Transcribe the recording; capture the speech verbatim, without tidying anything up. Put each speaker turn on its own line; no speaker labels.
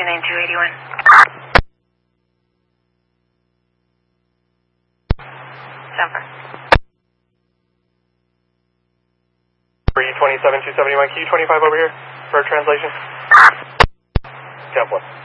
nine two eight one. Denver.
three twenty-seven two seventy-one, Q twenty-five over here for translation. ten one.